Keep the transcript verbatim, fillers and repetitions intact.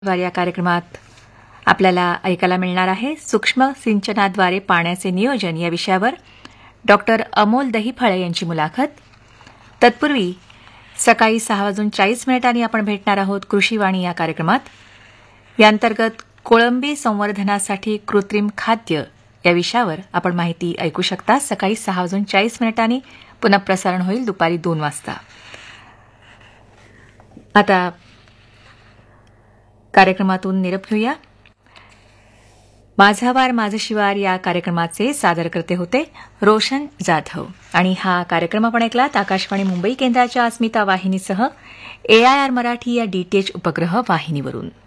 द्वारे या कार्यक्रमात आपल्याला ऐकायला मिळणार आहे सूक्ष्म सिंचनाद्वारे पाण्याचे नियोजन या विषयावर डॉक्टर अमोल दहीफळे यांची मुलाखत. तत्पूर्वी सकाळी सहा वाजून चाळीस मिनिटांनी आपण भेटणार आहोत कृषीवाणी या कार्यक्रमात. याअंतर्गत कोळंबी संवर्धनासाठी कृत्रिम खाद्य या विषयावर आपण माहिती ऐकू शकता. सकाळी सहा वाजून चाळीस मिनिटांनी पुन्हा प्रसारण होईल दुपारी दोन वाजता. आता कार्यक्रमातून निरोप घेऊया. माझा वार माझं शिवार या कार्यक्रमाचे सादरकर्ते होते रोशन जाधव आणि हा कार्यक्रम आपण ऐकलात आकाशवाणी मुंबई केंद्राच्या अस्मिता वाहिनीसह एआयआर मराठी या डीटीएच उपग्रह वाहिनीवरून.